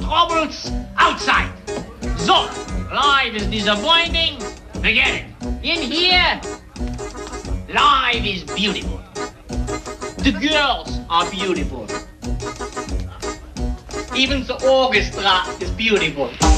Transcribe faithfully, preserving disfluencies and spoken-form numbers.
troubles outside. So, life is disappointing. Forget it. In here, life is beautiful. The girls are beautiful. Even the orchestra is beautiful.